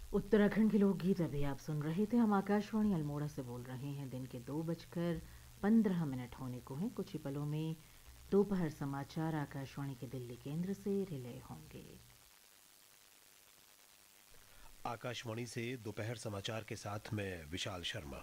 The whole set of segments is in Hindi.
उत्तराखंड के लोकगीत अभी आप सुन रहे थे। हम आकाशवाणी अल्मोड़ा से बोल रहे हैं। दिन के 2:15 होने को हैं। कुछ ही पलों में दोपहर समाचार आकाशवाणी के दिल्ली केंद्र से रिले होंगे। आकाशवाणी से दोपहर समाचार के साथ मैं विशाल शर्मा।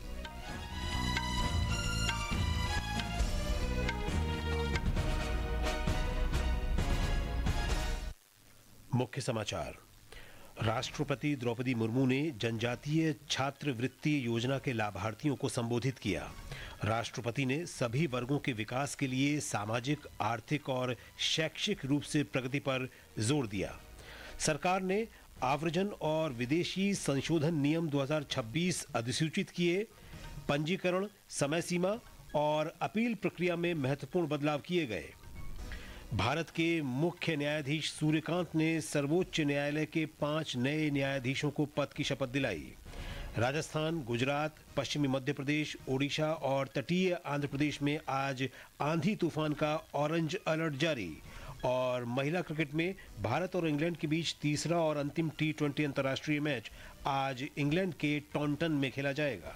मुख्य समाचार। राष्ट्रपति द्रौपदी मुर्मू ने जनजातीय छात्रवृत्ति योजना के लाभार्थियों को संबोधित किया। राष्ट्रपति ने सभी वर्गों के विकास के लिए सामाजिक, आर्थिक और शैक्षिक रूप से प्रगति पर जोर दिया। सरकार ने आव्रजन और विदेशी संशोधन नियम 2026 अधिसूचित किए। पंजीकरण, समय सीमा और अपील प्रक्रिया में महत्वपूर्ण बदलाव किए गए। भारत के मुख्य न्यायाधीश सूर्यकांत ने सर्वोच्च न्यायालय के 5 नए न्यायाधीशों को पद की शपथ दिलाई। राजस्थान, गुजरात, पश्चिमी मध्य प्रदेश, ओडिशा और तटीय आंध्र प्रदेश में आज आंधी तूफान का ऑरेंज अलर्ट जारी। और महिला क्रिकेट में भारत और इंग्लैंड के बीच तीसरा और अंतिम T20 अंतर्राष्ट्रीय मैच आज इंग्लैंड के टॉन्टन में खेला जाएगा।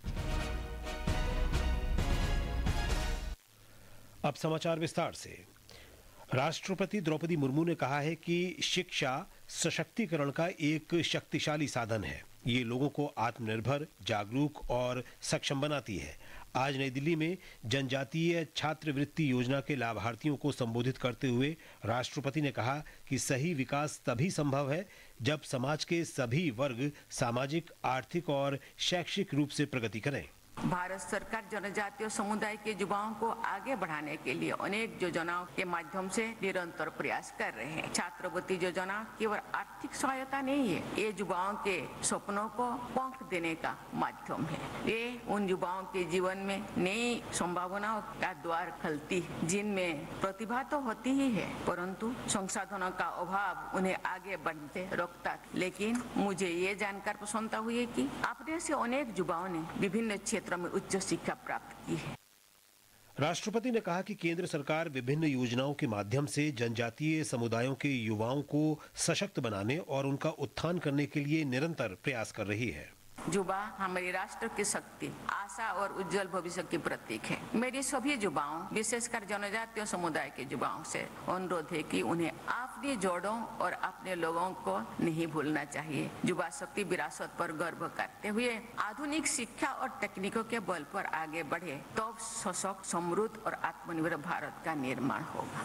अब समाचार विस्तार से। राष्ट्रपति द्रौपदी मुर्मू ने कहा है कि शिक्षा सशक्तिकरण का एक शक्तिशाली साधन है। ये लोगों को आत्मनिर्भर, जागरूक और सक्षम बनाती है। आज नई दिल्ली में जनजातीय छात्रवृत्ति योजना के लाभार्थियों को संबोधित करते हुए राष्ट्रपति ने कहा कि सही विकास तभी संभव है जब समाज के सभी वर्ग सामाजिक, आर्थिक और शैक्षिक रूप से प्रगति करें। भारत सरकार जनजातीय समुदाय के युवाओं को आगे बढ़ाने के लिए अनेक योजनाओं के माध्यम से निरंतर प्रयास कर रहे हैं। छात्रवृत्ति योजना केवल आर्थिक सहायता नहीं है, ये युवाओं के सपनों को पंख देने का माध्यम है। ये उन युवाओं के जीवन में नई संभावनाओं का द्वार खोलती है, जिनमें प्रतिभा तो होती ही है, परंतु संसाधनों का अभाव उन्हें आगे बढ़ते रोकता। लेकिन मुझे ये जानकर प्रसन्नता हुई है कि अपने से अनेक युवाओं ने विभिन्न क्षेत्रों में उच्च शिक्षा प्राप्त की है। राष्ट्रपति ने कहा कि केंद्र सरकार विभिन्न योजनाओं के माध्यम से जनजातीय समुदायों के युवाओं को सशक्त बनाने और उनका उत्थान करने के लिए निरंतर प्रयास कर रही है। युवा हमारे राष्ट्र की शक्ति, आशा और उज्जवल भविष्य की प्रतीक है। मेरी सभी युवाओं, विशेषकर जनजातीय समुदाय के युवाओं से अनुरोध है कि उन्हें अपनी जड़ों और अपने लोगों को नहीं भूलना चाहिए। युवा शक्ति विरासत पर गर्व करते हुए आधुनिक शिक्षा और तकनीकों के बल पर आगे बढ़े, तो सशक्त, समृद्ध और आत्मनिर्भर भारत का निर्माण होगा।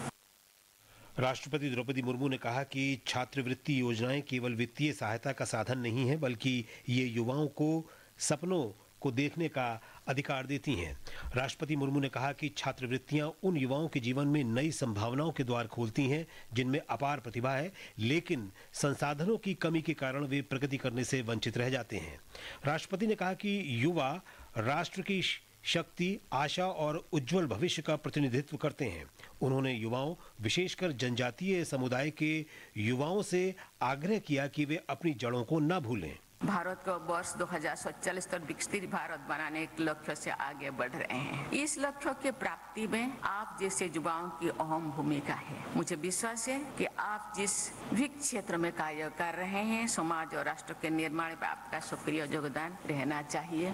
राष्ट्रपति द्रौपदी मुर्मू ने कहा कि छात्रवृत्ति योजनाएं केवल वित्तीय सहायता का साधन नहीं है, बल्कि ये युवाओं को सपनों को देखने का अधिकार देती हैं। राष्ट्रपति मुर्मू ने कहा कि छात्रवृत्तियां उन युवाओं के जीवन में नई संभावनाओं के द्वार खोलती हैं जिनमें अपार प्रतिभा है, लेकिन संसाधनों की कमी के कारण वे प्रगति करने से वंचित रह जाते हैं। राष्ट्रपति ने कहा कि युवा राष्ट्र की शक्ति, आशा और उज्जवल भविष्य का प्रतिनिधित्व करते हैं। उन्होंने युवाओं, विशेषकर जनजातीय समुदाय के युवाओं से आग्रह किया कि वे अपनी जड़ों को न भूलें। भारत को वर्ष 2047 तक विकसित भारत बनाने के लक्ष्य से आगे बढ़ रहे हैं। इस लक्ष्य की प्राप्ति में आप जैसे युवाओं की अहम भूमिका है। मुझे विश्वास है कि आप जिस भी क्षेत्र में कार्य कर रहे हैं, समाज और राष्ट्र के निर्माण में आपका सक्रिय योगदान रहना चाहिए।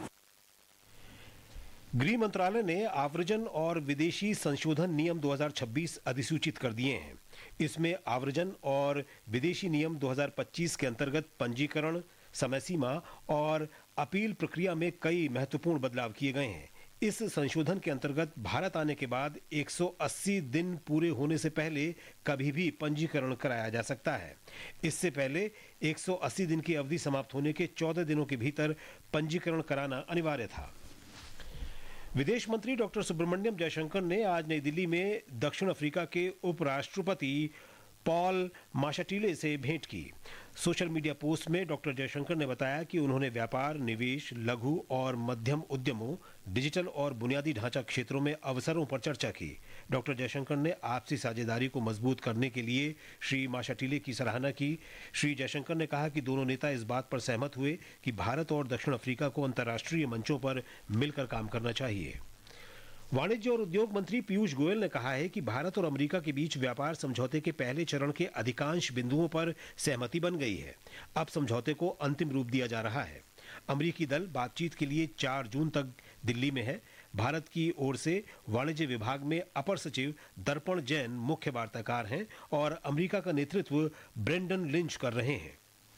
गृह मंत्रालय ने आव्रजन और विदेशी संशोधन नियम 2026 अधिसूचित कर दिए हैं। इसमें आव्रजन और विदेशी नियम 2025 के अंतर्गत पंजीकरण, समय सीमा और अपील प्रक्रिया में कई महत्वपूर्ण बदलाव किए गए हैं। इस संशोधन के अंतर्गत भारत आने के बाद 180 दिन पूरे होने से पहले कभी भी पंजीकरण कराया जा सकता है। इससे पहले 180 दिन की अवधि समाप्त होने के 14 दिनों के भीतर पंजीकरण कराना अनिवार्य था। विदेश मंत्री डॉक्टर सुब्रमण्यम जयशंकर ने आज नई दिल्ली में दक्षिण अफ्रीका के उपराष्ट्रपति पॉल माशाटिले से भेंट की। सोशल मीडिया पोस्ट में डॉक्टर जयशंकर ने बताया कि उन्होंने व्यापार, निवेश, लघु और मध्यम उद्यमों, डिजिटल और बुनियादी ढांचा क्षेत्रों में अवसरों पर चर्चा की। डॉक्टर जयशंकर ने आपसी साझेदारी को मजबूत करने के लिए श्री माशाटिले की सराहना की। श्री जयशंकर ने कहा कि दोनों नेता इस बात पर सहमत हुए कि भारत और दक्षिण अफ्रीका को अंतर्राष्ट्रीय मंचों पर मिलकर काम करना चाहिए। वाणिज्य और उद्योग मंत्री पीयूष गोयल ने कहा है कि भारत और अमेरिका के बीच व्यापार समझौते के पहले चरण के अधिकांश बिंदुओं पर सहमति बन गई है। अब समझौते को अंतिम रूप दिया जा रहा है। अमेरिकी दल बातचीत के लिए 4 जून तक दिल्ली में है। भारत की ओर से वाणिज्य विभाग में अपर सचिव दर्पण जैन मुख्य वार्ताकार हैं और अमेरिका का नेतृत्व ब्रेंडन लिंच कर रहे हैं।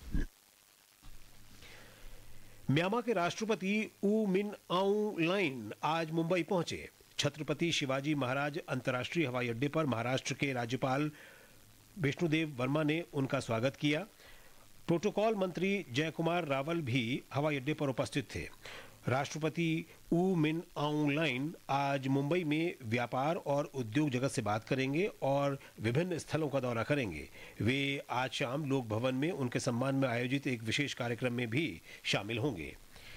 म्यांमार के राष्ट्रपति ऊ मिन आउंग लाइन आज मुंबई पहुंचे। छत्रपति शिवाजी महाराज अंतर्राष्ट्रीय हवाई अड्डे पर महाराष्ट्र के राज्यपाल विष्णुदेव वर्मा ने उनका स्वागत किया। प्रोटोकॉल मंत्री जयकुमार रावल भी हवाई अड्डे पर उपस्थित थे। राष्ट्रपति ऊ मिन आउंग लाइन आज मुंबई में व्यापार और उद्योग जगत से बात करेंगे और विभिन्न स्थलों का दौरा करेंगे। वे आज शाम लोक भवन में उनके सम्मान में आयोजित एक विशेष कार्यक्रम में भी शामिल होंगे।